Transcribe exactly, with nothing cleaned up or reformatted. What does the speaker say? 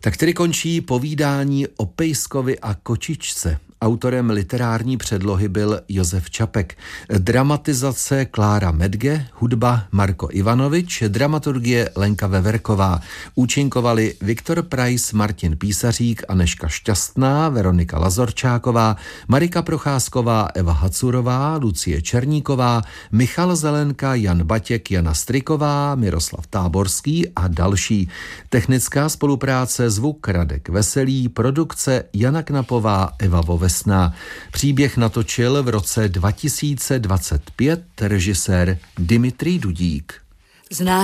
Tak tedy končí povídání o pejskovi a kočičce. Autorem literární předlohy byl Josef Čapek. Dramatizace Klára Medge, hudba Marko Ivanovič, dramaturgie Lenka Veverková. Účinkovali Viktor Prais, Martin Písařík, Anežka Šťastná, Veronika Lazorčáková, Marika Procházková, Eva Hacurová, Lucie Černíková, Michal Zelenka, Jan Batěk, Jana Striková, Miroslav Táborský a další. Technická spolupráce, zvuk Radek Veselý, produkce Jana Knapová, Eva Vovesná. Příběh natočil v roce dva tisíce dvacet pět režisér Dimitrij Dudík. Znáš